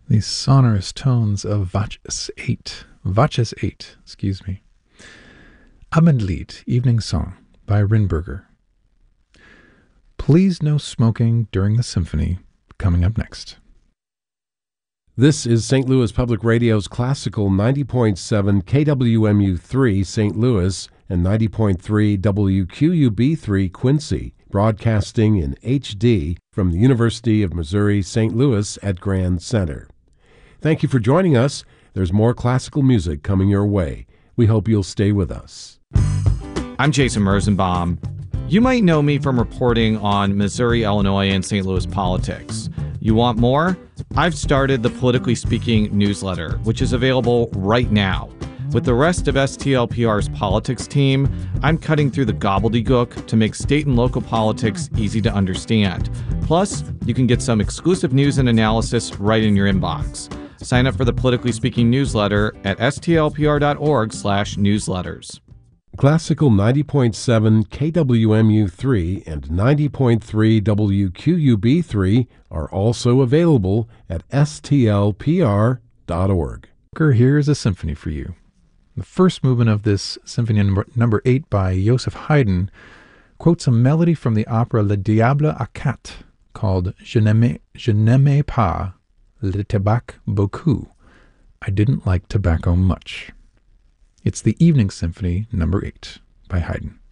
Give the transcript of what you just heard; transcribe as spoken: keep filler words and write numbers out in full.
The sonorous tones of Watches eight. Watches eight, excuse me. Abendlied, Evening Song, by Rinberger. Please no smoking during the symphony, coming up next. This is Saint Louis Public Radio's classical ninety point seven K W M U three Saint Louis and ninety point three W Q U B three Quincy, broadcasting in H D from the University of Missouri Saint Louis at Grand Center. Thank you for joining us. There's more classical music coming your way. We hope you'll stay with us. I'm Jason Merzenbaum. You might know me from reporting on Missouri, Illinois, and Saint Louis politics. You want more? I've started the Politically Speaking newsletter, which is available right now. With the rest of S T L P R's politics team, I'm cutting through the gobbledygook to make state and local politics easy to understand. Plus, you can get some exclusive news and analysis right in your inbox. Sign up for the Politically Speaking newsletter at stlpr.org slash newsletters. Classical ninety point seven K W M U three and ninety point three W Q U B three are also available at S T L P R dot org. Here's a symphony for you. The first movement of this symphony number, number eight by Joseph Haydn quotes a melody from the opera Le Diable à Quatre called Je n'aimais, je n'aimais pas le tabac beaucoup. I didn't like tobacco much. It's the Evening Symphony number eight by Haydn.